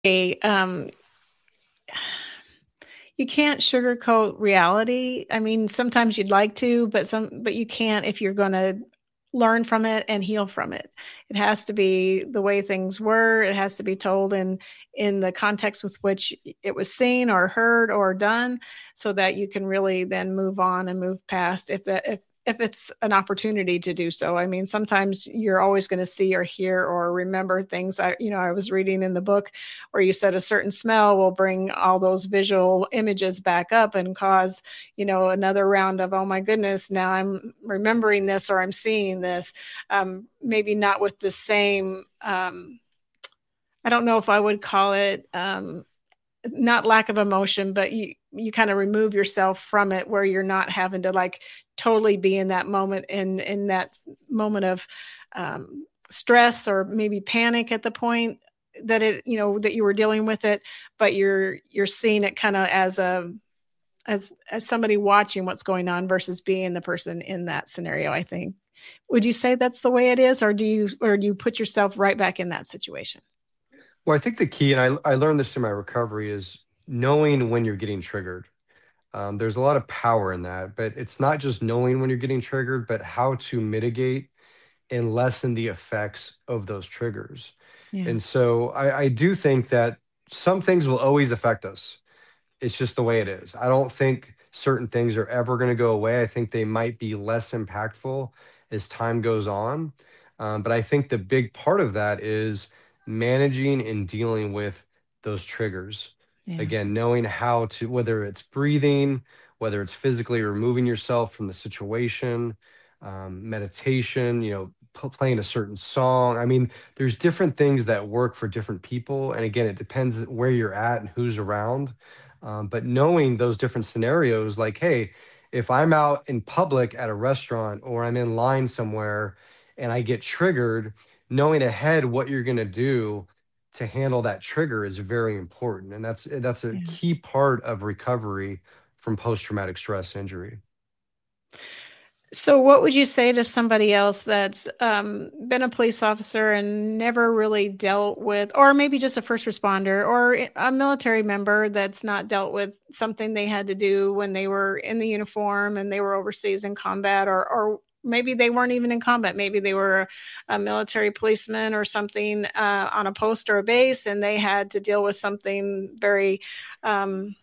you can't sugarcoat reality. I mean, sometimes you'd like to, but you can't if you're going to learn from it and heal from it. It has to be the way things were. It has to be told in the context with which it was seen or heard or done, so that you can really then move on and move past if it's an opportunity to do so. I mean, sometimes you're always going to see or hear or remember things. I was reading in the book where you said a certain smell will bring all those visual images back up and cause, another round of, oh my goodness, now I'm remembering this or I'm seeing this. Maybe not with the same, I don't know if I would call it not lack of emotion, but you kind of remove yourself from it where you're not having to like totally be in that moment in that moment of stress or maybe panic at the point that that you were dealing with it, but you're seeing it kind of as somebody watching what's going on versus being the person in that scenario. I think. Would you say that's the way it is, or do you put yourself right back in that situation? Well, I think the key, and I learned this in my recovery, is knowing when you're getting triggered. There's a lot of power in that, but it's not just knowing when you're getting triggered, but how to mitigate and lessen the effects of those triggers. Yeah. And so I do think that some things will always affect us. It's just the way it is. I don't think certain things are ever going to go away. I think they might be less impactful as time goes on. But I think the big part of that is managing and dealing with those triggers. Yeah. Again, knowing how to, whether it's breathing, whether it's physically removing yourself from the situation, meditation, playing a certain song. I mean, there's different things that work for different people. And again, it depends where you're at and who's around. But knowing those different scenarios, like, hey, if I'm out in public at a restaurant or I'm in line somewhere and I get triggered, knowing ahead what you're going to do to handle that trigger is very important. And that's a Yeah. key part of recovery from post-traumatic stress injury. So, what would you say to somebody else that's been a police officer and never really dealt with, or maybe just a first responder or a military member that's not dealt with something they had to do when they were in the uniform and they were overseas in combat, or maybe they weren't even in combat. Maybe they were a military policeman or something on a post or a base, and they had to deal with something very um,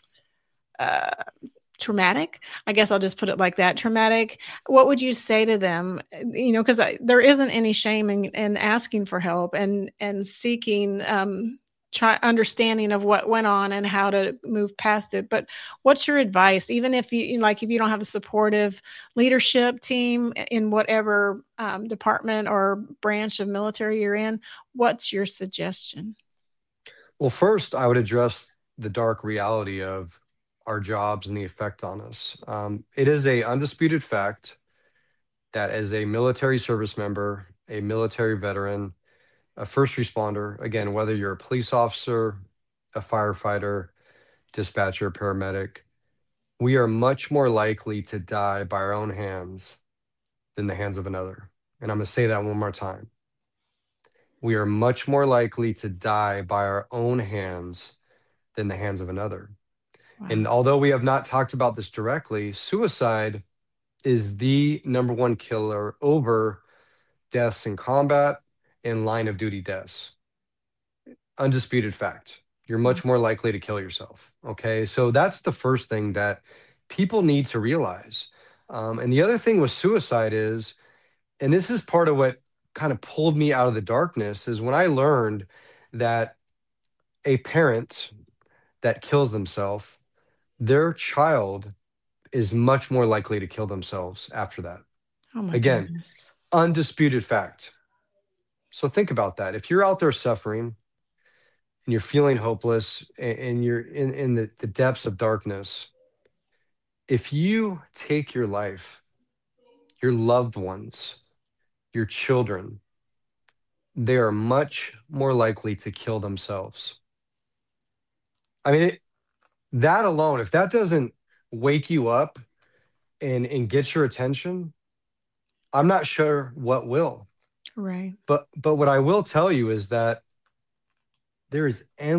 uh, traumatic. I guess I'll just put it like that, traumatic. What would you say to them? Because there isn't any shame in asking for help and seeking understanding of what went on and how to move past it. But what's your advice, even if if you don't have a supportive leadership team in whatever department or branch of military you're in? What's your suggestion? Well, first, I would address the dark reality of our jobs and the effect on us. It is a undisputed fact that as a military service member, a military veteran, a first responder, again, whether you're a police officer, a firefighter, dispatcher, paramedic, we are much more likely to die by our own hands than the hands of another. And I'm going to say that one more time. We are much more likely to die by our own hands than the hands of another. And Wow. although we have not talked about this directly, suicide is the number one killer over deaths in combat and line of duty deaths. Undisputed fact. You're Wow. much more likely to kill yourself. Okay. So that's the first thing that people need to realize. And the other thing with suicide is, and this is part of what kind of pulled me out of the darkness, is when I learned that a parent that kills themselves, their child is much more likely to kill themselves after that. Oh my Again, goodness. undisputed fact. So think about that. If you're out there suffering and you're feeling hopeless and you're in the depths of darkness, if you take your life, your loved ones, your children, they are much more likely to kill themselves. I mean, that alone, if that doesn't wake you up and get your attention, I'm not sure what will. Right. But what I will tell you is that there is